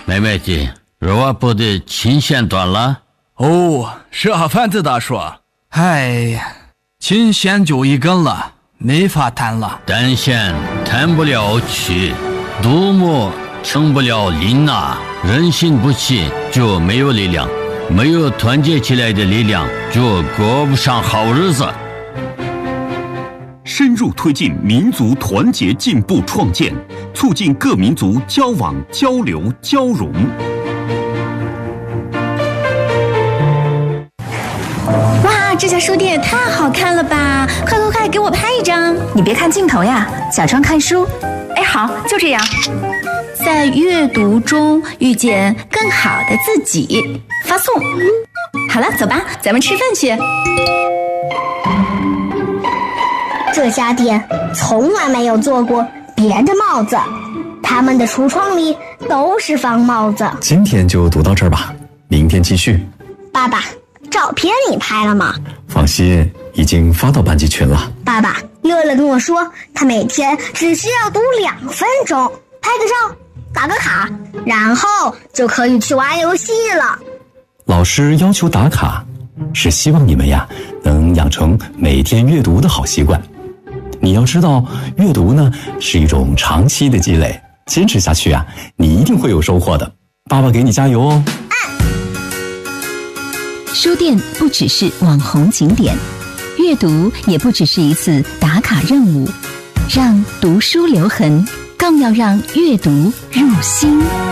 妹妹的，肉啊剥的琴弦断了。 哦，是啊，贩子大叔。哎呀，琴弦就一根了，没法弹了。 单弦弹不了曲，独木撑不了林啊。人心不齐就没有力量，没有团结起来的力量就过不上好日子。 深入推进民族团结进步创建，促进各民族交往交流交融。 哇，这家书店也太好看了吧！快，给我拍一张！ 你别看镜头呀，假装看书。哎，好，就这样。 在阅读中遇见更好的自己，发送。好了，走吧，咱们吃饭去。 这家店从来没有做过别的帽子，他们的橱窗里都是方帽子。 今天就读到这儿吧，明天继续。 爸爸，照片你拍了吗？ 放心，已经发到班级群了。 爸爸，乐乐跟我说，他每天只需要读2分钟，拍个照，打个卡，然后就可以去玩游戏了。 老师要求打卡，是希望你们呀能养成每天阅读的好习惯。你要知道，阅读呢是一种长期的积累，坚持下去啊，你一定会有收获的。爸爸给你加油哦！ 书店不只是网红景点，阅读也不只是一次打卡任务，让读书留痕，更要让阅读入心。